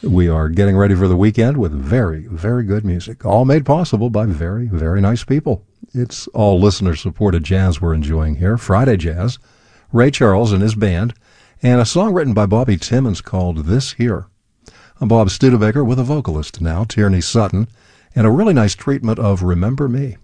We are getting ready for the weekend with very, very good music, all made possible by very, very nice people. It's all listener-supported jazz we're enjoying here, Friday Jazz, Ray Charles and his band, and a song written by Bobby Timmons called This Here. I'm Bob Studebaker with a vocalist now, Tierney Sutton, and a really nice treatment of Remember Me.